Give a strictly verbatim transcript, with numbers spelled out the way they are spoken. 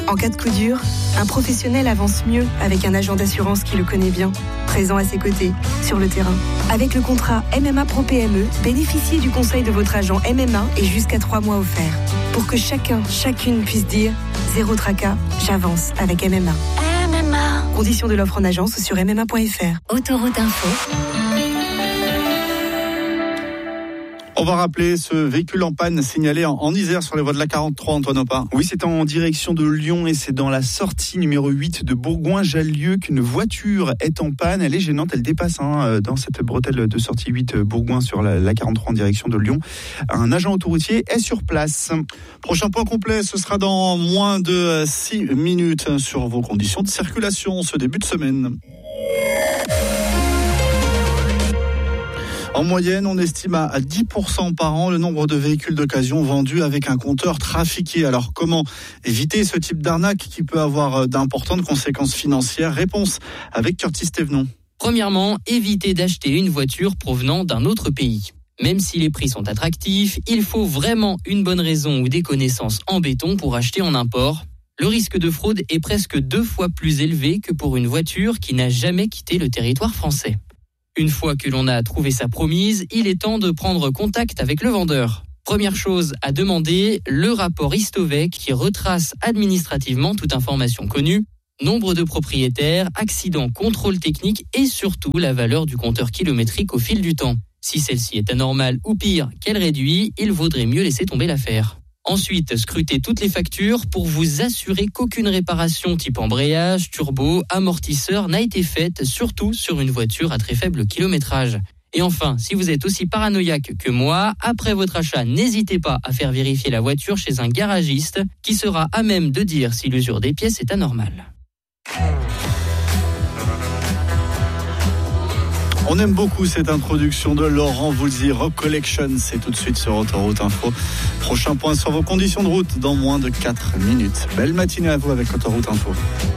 En cas de coup dur, un professionnel avance mieux avec un agent d'assurance qui le connaît bien, présent à ses côtés, sur le terrain. Avec le contrat M M A Pro P M E, bénéficiez du conseil de votre agent M M A et jusqu'à trois mois offerts. Pour que chacun, chacune puisse dire « Zéro tracas, j'avance avec M M A ». M M A. Conditions de l'offre en agence sur m m a point f r. Autoroute Info. On va rappeler ce véhicule en panne signalé en, en Isère sur les voies de la quarante-trois, Antoine Opa. Oui, c'est en direction de Lyon et c'est dans la sortie numéro huit de Bourgoin-Jallieu qu'une voiture est en panne. Elle est gênante, elle dépasse hein, dans cette bretelle de sortie huit Bourgoin sur la, la quarante-trois en direction de Lyon. Un agent autoroutier est sur place. Prochain point complet, ce sera dans moins de six minutes sur vos conditions de circulation ce début de semaine. En moyenne, on estime à dix pour cent par an le nombre de véhicules d'occasion vendus avec un compteur trafiqué. Alors, comment éviter ce type d'arnaque qui peut avoir d'importantes conséquences financières ? Réponse avec Curtis Thévenon. Premièrement, évitez d'acheter une voiture provenant d'un autre pays. Même si les prix sont attractifs, il faut vraiment une bonne raison ou des connaissances en béton pour acheter en import. Le risque de fraude est presque deux fois plus élevé que pour une voiture qui n'a jamais quitté le territoire français. Une fois que l'on a trouvé sa promise, il est temps de prendre contact avec le vendeur. Première chose à demander, le rapport Istovec qui retrace administrativement toute information connue, nombre de propriétaires, accidents, contrôle technique et surtout la valeur du compteur kilométrique au fil du temps. Si celle-ci est anormale ou pire, qu'elle réduit, il vaudrait mieux laisser tomber l'affaire. Ensuite, scrutez toutes les factures pour vous assurer qu'aucune réparation type embrayage, turbo, amortisseur n'a été faite, surtout sur une voiture à très faible kilométrage. Et enfin, si vous êtes aussi paranoïaque que moi, après votre achat, n'hésitez pas à faire vérifier la voiture chez un garagiste qui sera à même de dire si l'usure des pièces est anormale. On aime beaucoup cette introduction de Laurent Voulzy, Rock Collection. C'est tout de suite sur Autoroute Info. Prochain point sur vos conditions de route dans moins de quatre minutes. Belle matinée à vous avec Autoroute Info.